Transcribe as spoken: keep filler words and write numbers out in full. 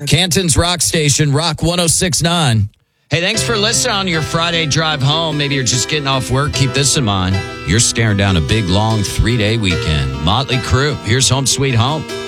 Canton's Rock Station, Rock one oh six point nine. Hey, thanks for listening on your Friday drive home. Maybe you're just getting off work. Keep this in mind. You're staring down a big, long three-day weekend. Motley Crue, here's Home Sweet Home.